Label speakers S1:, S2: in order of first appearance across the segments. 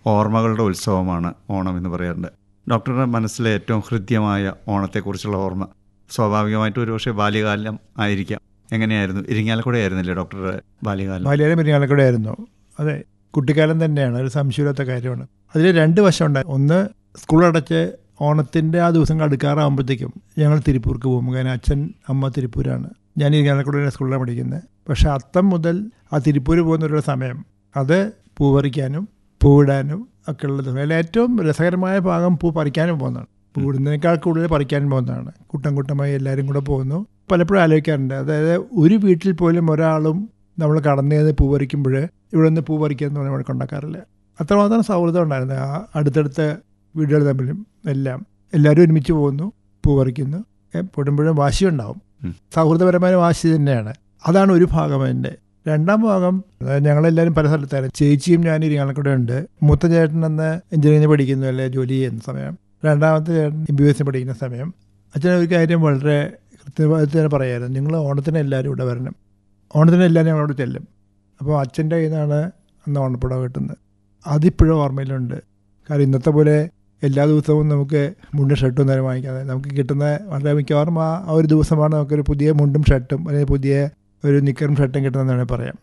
S1: ഓർമ്മകളുടെ ഉത്സവമാണ് ഓണം എന്ന് പറയാറുണ്ട്. ഡോക്ടറുടെ മനസ്സിലെ ഏറ്റവും ഹൃദ്യമായ ഓണത്തെക്കുറിച്ചുള്ള ഓർമ്മ സ്വാഭാവികമായിട്ടും ഒരുപക്ഷെ ബാല്യകാലം ആയിരിക്കാം. എങ്ങനെയായിരുന്നു? ഇരിങ്ങാലക്കുട ആയിരുന്നില്ലേ ഡോക്ടറുടെ ബാല്യകാലം?
S2: ബാല്യകാലം ഇരിങ്ങാലക്കുട ആയിരുന്നു. അതെ, കുട്ടിക്കാലം തന്നെയാണ്, ഒരു സംശയമില്ലാത്ത കാര്യമാണ്. അതിൽ രണ്ട് വശമുണ്ടായി. ഒന്ന്, സ്കൂൾ അടച്ച് ഓണത്തിൻ്റെ ആ ദിവസം അടുക്കാറാകുമ്പോഴത്തേക്കും ഞങ്ങൾ തിരുപ്പൂർക്ക് പോകും. കാരണം അച്ഛൻ അമ്മ തിരുപ്പൂരാണ്, ഞാൻ ഇരിങ്ങാലക്കുട സ്കൂളിലാണ് പഠിക്കുന്നത്. പക്ഷേ അത്തം മുതൽ ആ തിരുപ്പൂർ പോകുന്നൊരു സമയം, അത് പൂ പറിക്കാനും പൂവിടാനും ഒക്കെ ഉള്ള ദിവസം. അതിൽ ഏറ്റവും രസകരമായ ഭാഗം പൂ പറിക്കാനും പോകുന്നതാണ്. പൂവിടുന്നതിനേക്കാൾ കൂടുതൽ പറിക്കാനും പോകുന്നതാണ്. കൂട്ടം കൂട്ടമായി എല്ലാവരും കൂടെ പോകുന്നു. പലപ്പോഴും ആലോചിക്കാറുണ്ട്, അതായത് ഒരു വീട്ടിൽ പോലും ഒരാളും നമ്മൾ കടന്നു ചെയ്ത് പൂ പറിക്കുമ്പോൾ ഇവിടെ നിന്ന് പൂ പറിക്കുക എന്ന് പറഞ്ഞാൽ കൊണ്ടാക്കാറില്ല. അത്രമാത്രം സൗഹൃദം ഉണ്ടായിരുന്നു ആ അടുത്തടുത്ത വീടുകൾ തമ്മിലും എല്ലാം. എല്ലാവരും ഒരുമിച്ച് പോകുന്നു, പൂ പറിക്കുന്നു, പൊടുമ്പോഴും വാശിയുണ്ടാവും. സൗഹൃദപരമായ വാശി തന്നെയാണ്. അതാണ് ഒരു ഭാഗം. എൻ്റെ രണ്ടാം ഭാഗം, ഞങ്ങളെല്ലാവരും പല സ്ഥലത്തായിരുന്നു. ചേച്ചിയും ഞാൻ ഇരിങ്ങാലക്കുട ഉണ്ട്. മൂത്ത ചേട്ടൻ അന്ന് എഞ്ചിനീയറിംഗ് പഠിക്കുന്നു, അല്ലെ ജോലി ചെയ്യുന്ന സമയം. രണ്ടാമത്തെ ചേട്ടൻ MBBS പഠിക്കുന്ന സമയം. അച്ഛൻ ഒരു കാര്യം വളരെ കൃത്യമായിട്ട് തന്നെ പറയായിരുന്നു, നിങ്ങൾ ഓണത്തിന് എല്ലാവരും ഇവിടെ വരണം. ഓണത്തിന് എല്ലാവരും ഞങ്ങളോട് ചെല്ലും. അപ്പോൾ അച്ഛൻ്റെ കയ്യിൽ നിന്നാണ് അന്ന് ഓണപ്പുടവ കിട്ടുന്നത്. അതിപ്പോഴും ഓർമ്മയിലുണ്ട്. കാരണം ഇന്നത്തെ പോലെ എല്ലാ ദിവസവും നമുക്ക് മുണ്ടും ഷർട്ടും നേരം വാങ്ങിക്കാതെ നമുക്ക് കിട്ടുന്ന വളരെ മിക്കവാറും ആ ഒരു ദിവസമാണ് നമുക്കൊരു പുതിയ മുണ്ടും ഷർട്ടും അല്ലെങ്കിൽ പുതിയ ഒരു നിക്കറും ഷർട്ടും കിട്ടുന്നതെന്ന് പറയാം.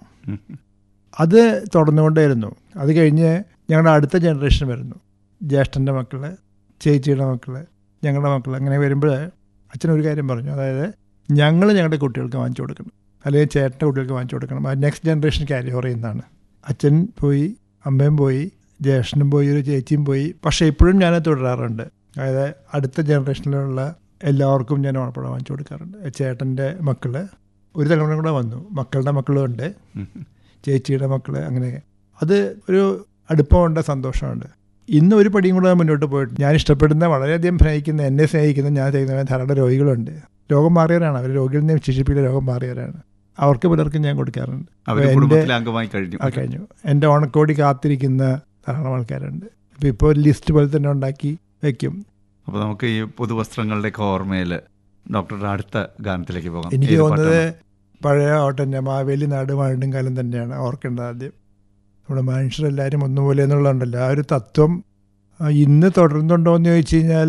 S2: അത് തുടർന്നുകൊണ്ടേയിരുന്നു. അത് കഴിഞ്ഞ് ഞങ്ങളുടെ അടുത്ത ജനറേഷൻ വരുന്നു. ജ്യേഷ്ഠൻ്റെ മക്കൾ, ചേച്ചിയുടെ മക്കൾ, ഞങ്ങളുടെ മക്കൾ. അങ്ങനെ വരുമ്പോൾ അച്ഛനൊരു കാര്യം പറഞ്ഞു, അതായത് ഞങ്ങൾ ഞങ്ങളുടെ കുട്ടികൾക്ക് വാങ്ങിച്ചു കൊടുക്കണം, അല്ലെങ്കിൽ ചേട്ടൻ്റെ കുട്ടികൾക്ക് വാങ്ങിച്ചു കൊടുക്കണം. അത് നെക്സ്റ്റ് ജനറേഷൻ ക്യാരി ഓവർ ചെയ്യുന്നതാണ്. അച്ഛൻ പോയി, അമ്മയും പോയി, ജ്യേഷ്ഠനും പോയി, ഒരു ചേച്ചിയും പോയി. പക്ഷേ ഇപ്പോഴും ഞാനത് തുടരാറുണ്ട്. അതായത് അടുത്ത ജനറേഷനിലുള്ള എല്ലാവർക്കും ഞാൻ ഓണപ്പുടവ വാങ്ങിച്ചു കൊടുക്കാറുണ്ട്. ചേട്ടൻ്റെ മക്കൾ ഒരു തലമുറ കൂടെ വന്നു, മക്കളുടെ മക്കളും ഉണ്ട്, ചേച്ചിയുടെ മക്കൾ, അങ്ങനെ. അത് ഒരു അടുപ്പമുണ്ട്, സന്തോഷമുണ്ട്. ഇന്ന് ഒരു പടിയും കൂടെ മുന്നോട്ട് പോയിട്ട് ഞാൻ ഇഷ്ടപ്പെടുന്ന, വളരെയധികം സ്നേഹിക്കുന്ന, എന്നെ സ്നേഹിക്കുന്ന, ഞാൻ ചെയ്യുന്ന ധാരാളം രോഗികളുണ്ട്. രോഗം മാറിയവരാണ് അവർ, രോഗികളിൽ നിന്ന് ശിക്ഷിപ്പിക്കുന്ന രോഗം മാറിയവരാണ്. അവർക്ക് പലർക്കും ഞാൻ കൊടുക്കാറുണ്ട്. കഴിഞ്ഞു. എൻ്റെ ഓണക്കോടി കാത്തിരിക്കുന്ന ധാരാളം ആൾക്കാരുണ്ട്. ഇപ്പോൾ ഒരു ലിസ്റ്റ് പോലെ തന്നെ ഉണ്ടാക്കി വയ്ക്കും.
S1: അപ്പോൾ നമുക്ക് ഈ പുതുവസ്ത്രങ്ങളുടെയൊക്കെ ഓർമ്മയിൽ ഡോക്ടറുടെ അടുത്ത ഗാനത്തിലേക്ക് പോകാം.
S2: എനിക്ക് തോന്നുന്നത് പഴയ ഓട്ടൻ്റെ മാവേലി നാട് വാഴും കാലം തന്നെയാണ് ഓർക്കേണ്ടത്. ആദ്യം നമ്മുടെ മനുഷ്യരെല്ലാവരും ഒന്നുപോലെ എന്നുള്ളതുണ്ടല്ലോ, ആ ഒരു തത്വം ഇന്ന് തുടരുന്നുണ്ടോ എന്ന് ചോദിച്ചു കഴിഞ്ഞാൽ